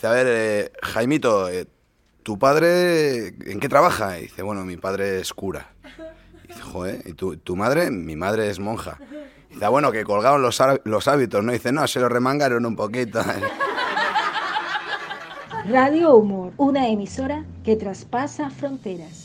Dice, a ver, Jaimito, ¿tu padre en qué trabaja? Y dice, bueno, mi padre es cura. Y dice, joder, ¿y tu madre? Mi madre es monja. Y dice, bueno, que colgaron los hábitos, ¿no? Y dice, no, se los remangaron un poquito. Radio Humor, una emisora que traspasa fronteras.